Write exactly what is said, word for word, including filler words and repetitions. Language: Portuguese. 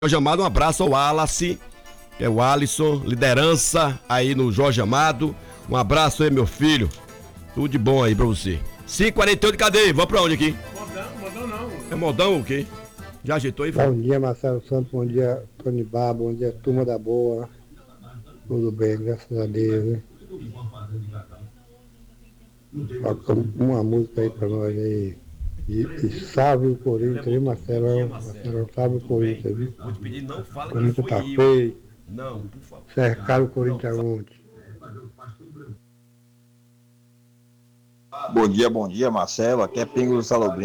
Jorge Amado, um abraço ao Wallace, que é o Alisson, liderança aí no Jorge Amado. Um abraço aí, meu filho. Tudo de bom aí pra você. cinco e quarenta e oito, cadê? Vamos pra onde aqui? Modão, modão não. É modão o quê? Já agitou aí? Bom dia, Marcelo Santos. Bom dia, Tony Bar. Bom dia, turma da boa. Tudo bem, graças a Deus, né? Toca uma música aí pra nós aí. E, e salve o Corinthians, viu, Marcelo? Marcelo, salve o Corinthians, viu? Vou te pedir, não fala O que Corinthians tá fui eu. feio. Não, por favor. Cercaram o Corinthians ontem. Bom dia, bom dia, Marcelo. Aqui é Pingo do Salobrinho.